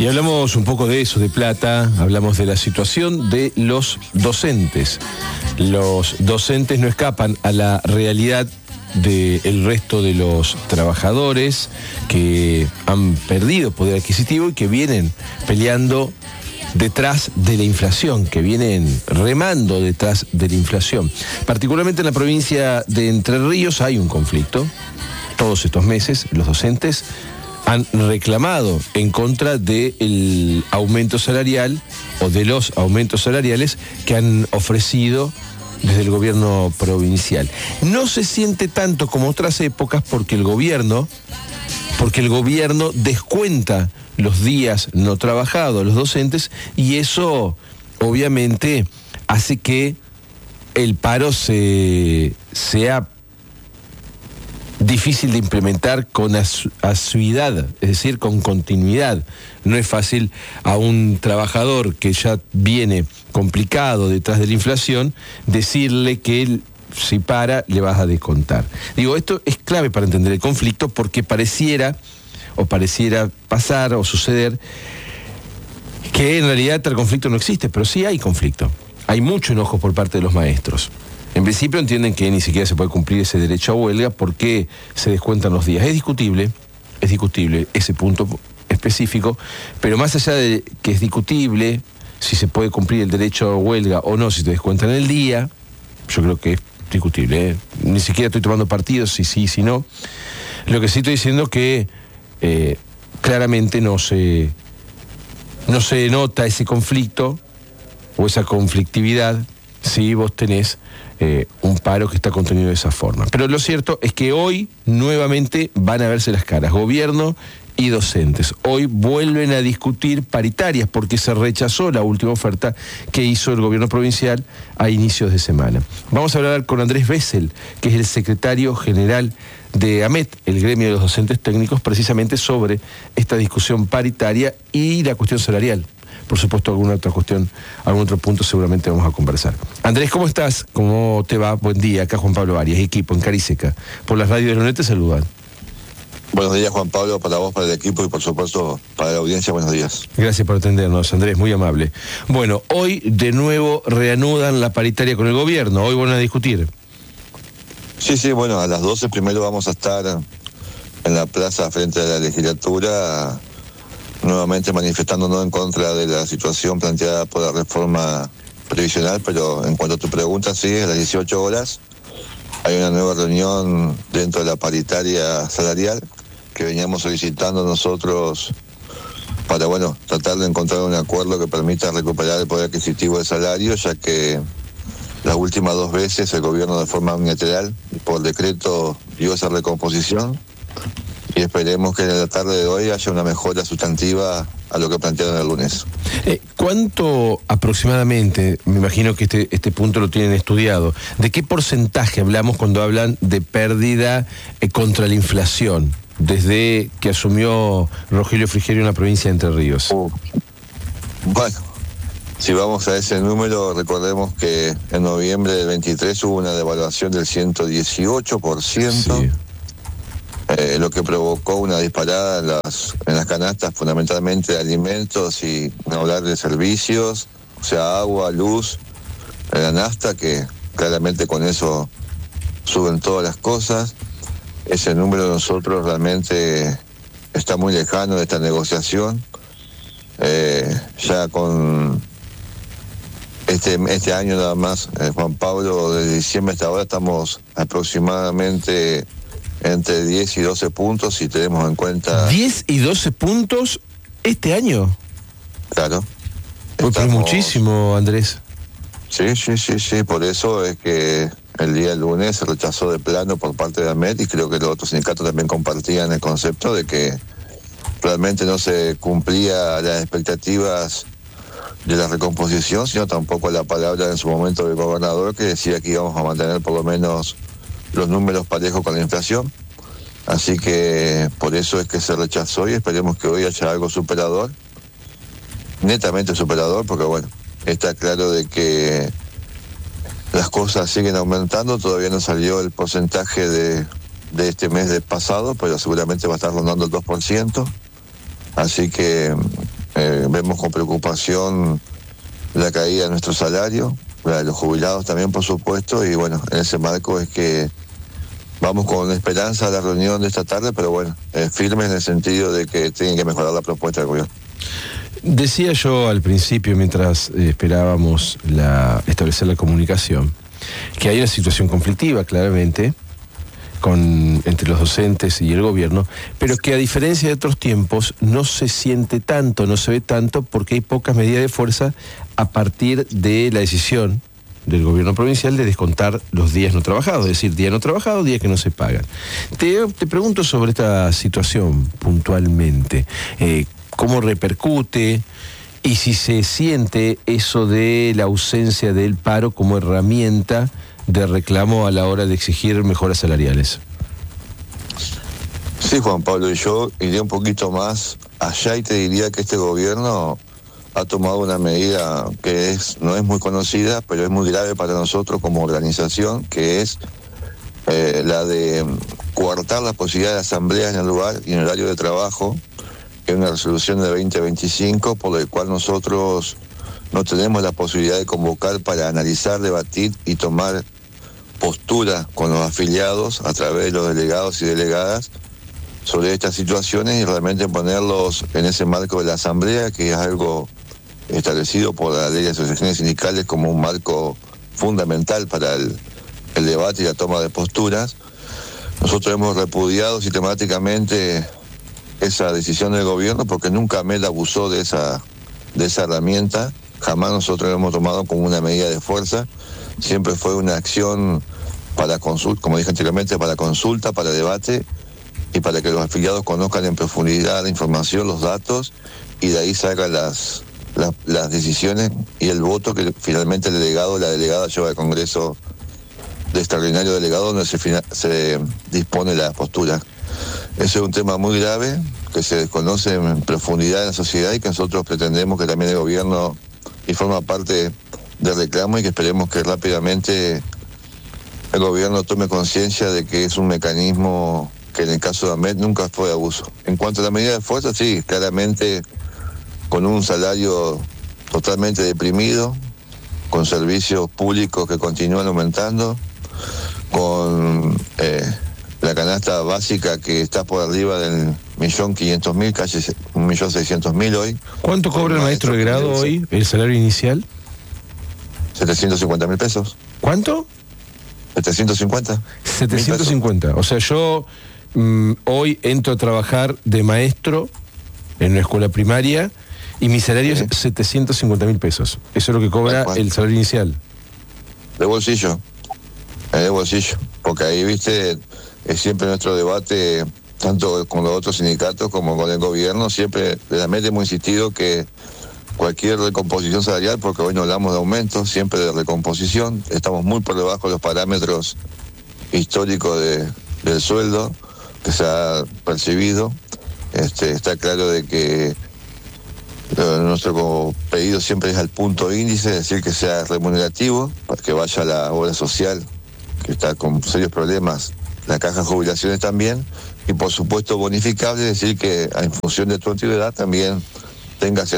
Y hablamos un poco de eso, de plata, hablamos de la situación de los docentes. Los docentes no escapan a la realidad del resto de los trabajadores que han perdido poder adquisitivo y que vienen peleando detrás de la inflación, que vienen remando detrás de la inflación. Particularmente en la provincia de Entre Ríos hay un conflicto. Todos estos meses los docentes han reclamado en contra del aumento salarial o de los aumentos salariales que han ofrecido desde el gobierno provincial. No se siente tanto como otras épocas porque el gobierno descuenta los días no trabajados a los docentes y eso obviamente hace que el paro sea difícil de implementar con asiduidad, es decir, con continuidad. No es fácil a un trabajador que ya viene complicado detrás de la inflación decirle que él, si para, le vas a descontar. Digo, esto es clave para entender el conflicto porque pareciera pasar o suceder que en realidad tal conflicto no existe, pero sí hay conflicto. Hay mucho enojo por parte de los maestros. En principio entienden que ni siquiera se puede cumplir ese derecho a huelga porque se descuentan los días. Es discutible ese punto específico, pero más allá de que es discutible si se puede cumplir el derecho a huelga o no, si te descuentan el día, yo creo que es discutible, ¿eh? Ni siquiera estoy tomando partidos, si sí, si no. Lo que sí estoy diciendo es que claramente no se nota ese conflicto o esa conflictividad si vos tenés un paro que está contenido de esa forma. Pero lo cierto es que hoy nuevamente van a verse las caras, gobierno y docentes. Hoy vuelven a discutir paritarias porque se rechazó la última oferta que hizo el gobierno provincial a inicios de semana. Vamos a hablar con Andrés Bessel, que es el secretario general de AMET, el gremio de los docentes técnicos, precisamente sobre esta discusión paritaria y la cuestión salarial. Por supuesto, alguna otra cuestión, algún otro punto seguramente vamos a conversar. Andrés, ¿cómo estás? ¿Cómo te va? Buen día. Acá Juan Pablo Arias, equipo en Cariseca. Por las radios de Lunet te saludan. Buenos días, Juan Pablo, para vos, para el equipo y por supuesto para la audiencia, buenos días. Gracias por atendernos, Andrés, muy amable. Bueno, hoy de nuevo reanudan la paritaria con el gobierno, hoy van a discutir. Sí, bueno, a las 12 primero vamos a estar en la plaza frente a la legislatura, nuevamente manifestándonos en contra de la situación planteada por la reforma previsional, pero en cuanto a tu pregunta, sí, a las 18 horas hay una nueva reunión dentro de la paritaria salarial que veníamos solicitando nosotros para, tratar de encontrar un acuerdo que permita recuperar el poder adquisitivo de salario, ya que las últimas 2 veces el gobierno de forma unilateral y por decreto dio esa recomposición y esperemos que en la tarde de hoy haya una mejora sustantiva a lo que plantearon el lunes. ¿Cuánto aproximadamente, me imagino que este punto lo tienen estudiado, de qué porcentaje hablamos cuando hablan de pérdida contra la inflación, desde que asumió Rogelio Frigerio en la provincia de Entre Ríos? Bueno, si vamos a ese número, recordemos que en noviembre del 23 hubo una devaluación del 118%. Sí. Lo que provocó una disparada en las canastas, fundamentalmente de alimentos y no hablar de servicios, o sea, agua, luz, en la canasta, que claramente con eso suben todas las cosas. Ese número de nosotros realmente está muy lejano de esta negociación. Ya con este año nada más, Juan Pablo, desde diciembre hasta ahora estamos aproximadamente entre 10 y 12 puntos, si tenemos en cuenta... ¿10 y 12 puntos este año? Claro. Pues es muchísimo, Andrés. Sí, por eso es que el día lunes se rechazó de plano por parte de AMET y creo que los otros sindicatos también compartían el concepto de que realmente no se cumplía las expectativas de la recomposición, sino tampoco la palabra en su momento del gobernador que decía que íbamos a mantener por lo menos los números parejos con la inflación. Así que por eso es que se rechazó y esperemos que hoy haya algo superador, netamente superador, porque está claro de que las cosas siguen aumentando. Todavía no salió el porcentaje de este mes de pasado, pero seguramente va a estar rondando el 2%. Así que Vemos con preocupación la caída de nuestro salario, la de los jubilados también, por supuesto, y bueno, en ese marco es que vamos con esperanza a la reunión de esta tarde, pero bueno, firmes en el sentido de que tienen que mejorar la propuesta del gobierno. Decía yo al principio, mientras esperábamos establecer la comunicación, que hay una situación conflictiva, claramente, entre los docentes y el gobierno, pero que a diferencia de otros tiempos no se siente tanto, no se ve tanto, porque hay pocas medidas de fuerza a partir de la decisión del gobierno provincial de descontar los días no trabajados, es decir, día no trabajado, día que no se pagan. Te pregunto sobre esta situación puntualmente, ¿cómo repercute? Y si se siente eso de la ausencia del paro como herramienta de reclamo a la hora de exigir mejoras salariales. Sí, Juan Pablo, y yo iría un poquito más allá y te diría que este gobierno ha tomado una medida que no es muy conocida, pero es muy grave para nosotros como organización, que es la de coartar la posibilidad de asamblea en el lugar y en el horario de trabajo, que es una resolución de 2025, por la cual nosotros no tenemos la posibilidad de convocar para analizar, debatir y tomar postura con los afiliados a través de los delegados y delegadas sobre estas situaciones y realmente ponerlos en ese marco de la asamblea, que es algo establecido por la ley de asociaciones sindicales como un marco fundamental para el debate y la toma de posturas. Nosotros hemos repudiado sistemáticamente esa decisión del gobierno porque nunca AMET abusó de esa herramienta, jamás nosotros lo hemos tomado como una medida de fuerza, siempre fue una acción para consulta, como dije anteriormente, para consulta, para debate y para que los afiliados conozcan en profundidad la información, los datos y de ahí salgan las decisiones y el voto que finalmente el delegado o la delegada lleva al Congreso de extraordinario delegado donde se dispone la postura. Ese es un tema muy grave que se desconoce en profundidad en la sociedad y que nosotros pretendemos que también el gobierno y forma parte del reclamo y que esperemos que rápidamente el gobierno tome conciencia de que es un mecanismo que en el caso de AMET nunca fue de abuso. En cuanto a la medida de fuerza, sí, claramente con un salario totalmente deprimido, con servicios públicos que continúan aumentando, con la canasta básica que está por arriba del 1.500.000, casi 1.600.000 hoy. ¿Cuánto cobra el maestro de grado hoy, el salario inicial? 750.000 pesos. ¿Cuánto? 750. 750. O sea, yo hoy entro a trabajar de maestro en una escuela primaria y mi salario es 750.000 pesos. Eso es lo que cobra el salario inicial. De bolsillo. De bolsillo. Porque ahí, viste, es siempre nuestro debate, tanto con los otros sindicatos como con el gobierno, siempre realmente hemos insistido que cualquier recomposición salarial, porque hoy no hablamos de aumento, siempre de recomposición, estamos muy por debajo de los parámetros históricos del sueldo que se ha percibido. Está claro de que nuestro pedido siempre es al punto índice, es decir, que sea remunerativo, para que vaya a la obra social, que está con serios problemas, la caja de jubilaciones también, y por supuesto bonificable, es decir, que en función de tu antigüedad también tengas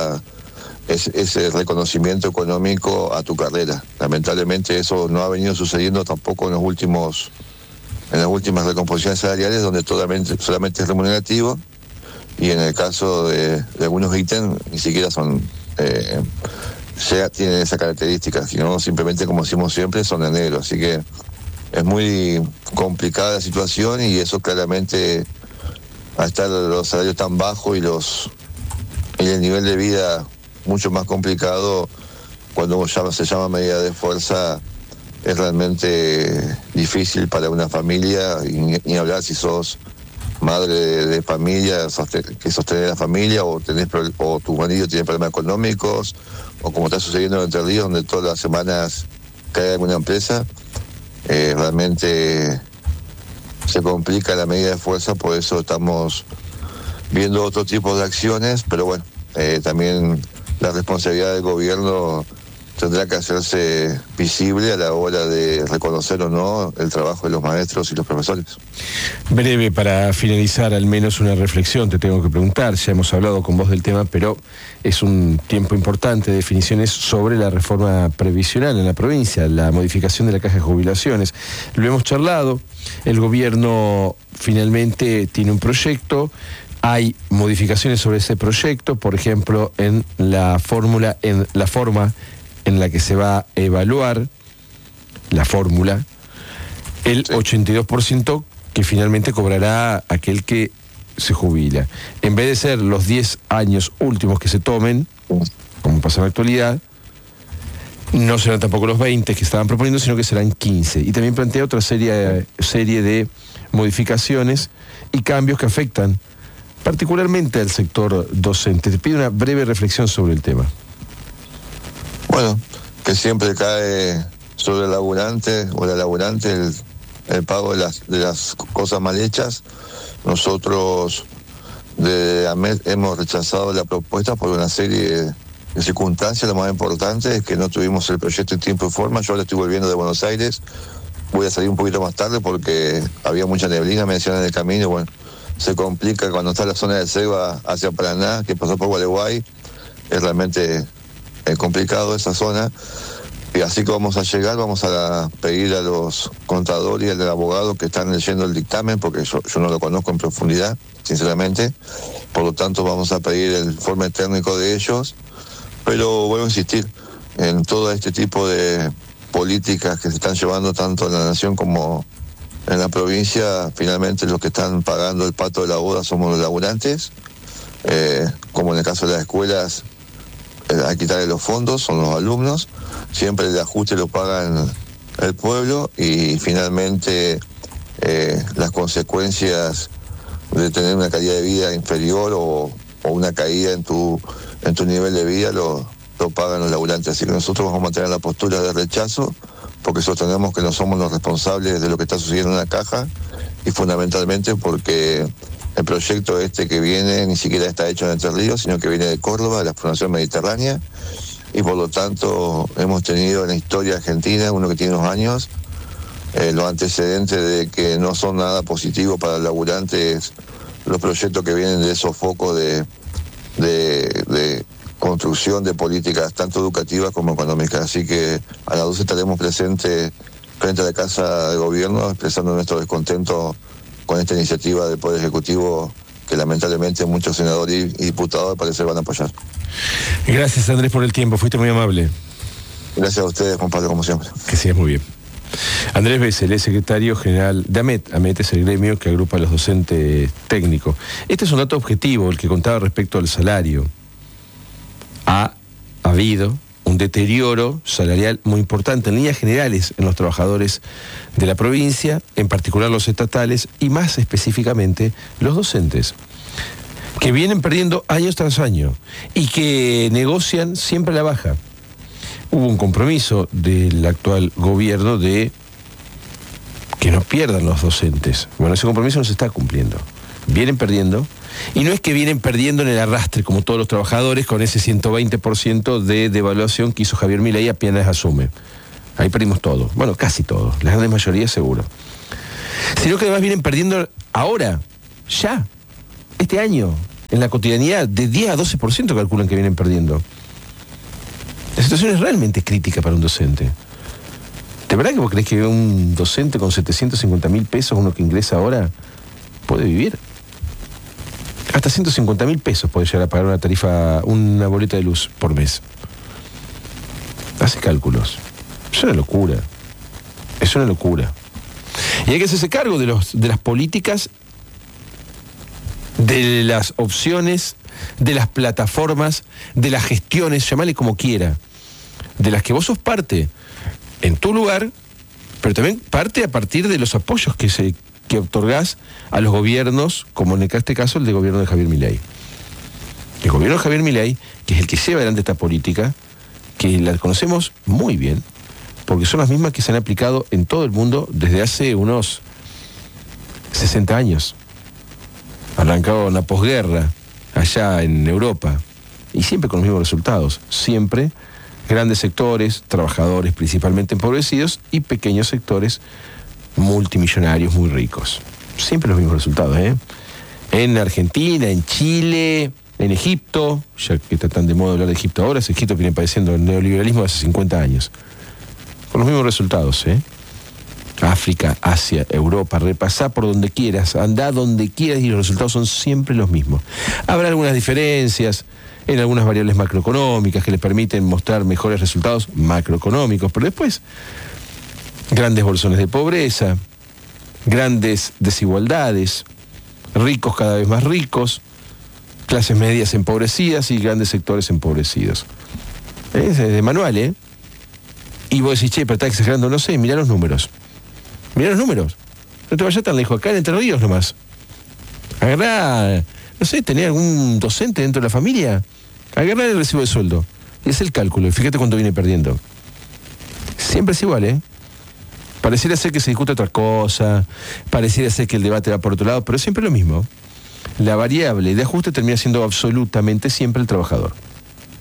ese reconocimiento económico a tu carrera. Lamentablemente eso no ha venido sucediendo tampoco en las últimas recomposiciones salariales, donde solamente es remunerativo, y en el caso de algunos ítems ni siquiera tienen esa característica, sino simplemente, como decimos siempre, son de negro. Así que es muy complicada la situación y eso claramente, al estar los salarios tan bajos y el nivel de vida mucho más complicado, cuando se llama medida de fuerza, es realmente difícil para una familia, y ni hablar si sos madre de familia, que sostener la familia, o tu marido tiene problemas económicos, o como está sucediendo en Entre Ríos, donde todas las semanas cae alguna empresa. Realmente se complica la medida de fuerza, por eso estamos viendo otro tipo de acciones, pero bueno, también la responsabilidad del gobierno tendrá que hacerse visible a la hora de reconocer o no el trabajo de los maestros y los profesores. Breve, para finalizar, al menos una reflexión te tengo que preguntar. Ya hemos hablado con vos del tema, pero es un tiempo importante de definiciones sobre la reforma previsional en la provincia, la modificación de la caja de jubilaciones. Lo hemos charlado, el gobierno finalmente tiene un proyecto. Hay modificaciones sobre ese proyecto, por ejemplo, en la forma en la que se va a evaluar la fórmula, el 82% que finalmente cobrará aquel que se jubila. En vez de ser los 10 años últimos que se tomen, como pasa en la actualidad, no serán tampoco los 20 que estaban proponiendo, sino que serán 15. Y también plantea otra serie de modificaciones y cambios que afectan particularmente al sector docente. Te pido una breve reflexión sobre el tema. Bueno, que siempre cae sobre el laburante o la laburante el pago de las cosas mal hechas. Nosotros de AMET hemos rechazado la propuesta por una serie de circunstancias. Lo más importante es que no tuvimos el proyecto en tiempo y forma. Yo ahora estoy volviendo de Buenos Aires. Voy a salir un poquito más tarde porque había mucha neblina, me decían en el camino. Bueno, se complica cuando está la zona de Ceiba hacia Paraná, que pasó por Gualeguay. Es realmente complicado esa zona. Y así que vamos a llegar, vamos a pedir a los contadores y al abogado que están leyendo el dictamen, porque yo no lo conozco en profundidad, sinceramente. Por lo tanto, vamos a pedir el informe técnico de ellos. Pero vuelvo a insistir, en todo este tipo de políticas que se están llevando tanto en la nación como en la provincia, finalmente los que están pagando el pato de la boda somos los laburantes. Como en el caso de las escuelas, hay que quitarle los fondos, son los alumnos. Siempre el ajuste lo pagan el pueblo y finalmente las consecuencias de tener una calidad de vida inferior o una caída en tu nivel de vida lo pagan los laburantes. Así que nosotros vamos a mantener la postura de rechazo porque sostenemos que no somos los responsables de lo que está sucediendo en la caja y fundamentalmente porque el proyecto que viene ni siquiera está hecho en Entre Ríos, sino que viene de Córdoba, de la Fundación Mediterránea, y por lo tanto hemos tenido en la historia argentina, uno que tiene unos años, los antecedentes de que no son nada positivos para los laburantes los proyectos que vienen de esos focos de construcción de políticas tanto educativas como económicas. Así que a las 12 estaremos presentes frente a la Casa de Gobierno expresando nuestro descontento con esta iniciativa del Poder Ejecutivo que lamentablemente muchos senadores y diputados al parecer van a apoyar. Gracias, Andrés, por el tiempo, fuiste muy amable. Gracias a ustedes, compadre, como siempre. Que sigas muy bien. Andrés Bessel es secretario general de AMET. AMET es el gremio que agrupa a los docentes técnicos. Este es un dato objetivo, el que contaba respecto al salario. Ha habido un deterioro salarial muy importante en líneas generales en los trabajadores de la provincia, en particular los estatales y más específicamente los docentes, que vienen perdiendo año tras año y que negocian siempre a la baja. Hubo un compromiso del actual gobierno de que no pierdan los docentes. Bueno, ese compromiso no se está cumpliendo. Vienen perdiendo, y no es que vienen perdiendo en el arrastre como todos los trabajadores con ese 120% de devaluación que hizo Javier Milei apenas asume. Ahí perdimos todo, bueno, casi todo, la gran mayoría seguro. Sino que además vienen perdiendo ahora, ya, este año, en la cotidianidad, de 10 a 12% calculan que vienen perdiendo. La situación es realmente crítica para un docente. ¿De verdad que vos creés que un docente con 750.000 pesos, uno que ingresa ahora, puede vivir? Hasta 150.000 pesos puede llegar a pagar una tarifa, una boleta de luz por mes. Hace cálculos. Es una locura. Es una locura. Y hay que hacerse cargo de las políticas, de las opciones, de las plataformas, de las gestiones, llamale como quiera, de las que vos sos parte en tu lugar, pero también parte a partir de los apoyos que otorgás a los gobiernos, como en este caso el del gobierno de Javier Milei. El gobierno de Javier Milei, que es el que lleva adelante esta política, que la conocemos muy bien, porque son las mismas que se han aplicado en todo el mundo desde hace unos 60 años. Arrancado en la posguerra, allá en Europa, y siempre con los mismos resultados, siempre Grandes sectores, trabajadores principalmente empobrecidos, y pequeños sectores multimillonarios muy ricos. Siempre los mismos resultados, ¿eh? En Argentina, en Chile, en Egipto, ya que está tan de moda hablar de Egipto ahora, Egipto viene padeciendo el neoliberalismo hace 50 años. Con los mismos resultados, ¿eh? África, Asia, Europa, repasá por donde quieras, andá donde quieras y los resultados son siempre los mismos. Habrá algunas diferencias en algunas variables macroeconómicas que le permiten mostrar mejores resultados macroeconómicos, pero después grandes bolsones de pobreza, grandes desigualdades, ricos cada vez más ricos, clases medias empobrecidas y grandes sectores empobrecidos. Es de manual, ¿eh? Y vos decís, che, pero está exagerando, no sé, mirá los números. Mirá los números. No te vayas tan lejos, acá en Entre Ríos nomás. Agarrá, no sé, ¿tenés algún docente dentro de la familia? Agarrá el recibo de sueldo. Y es el cálculo, y fíjate cuánto viene perdiendo. Siempre es igual, ¿eh? Pareciera ser que se discute otra cosa, pareciera ser que el debate va por otro lado, pero siempre lo mismo. La variable de ajuste termina siendo absolutamente siempre el trabajador.